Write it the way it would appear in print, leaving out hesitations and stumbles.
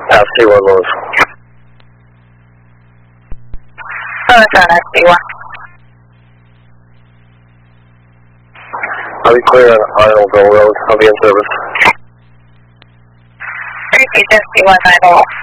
SC1 Lewis. Lewis on SC1. I'll be clear on Idleville Road. I'll be in service. Repeat SC1 Idle.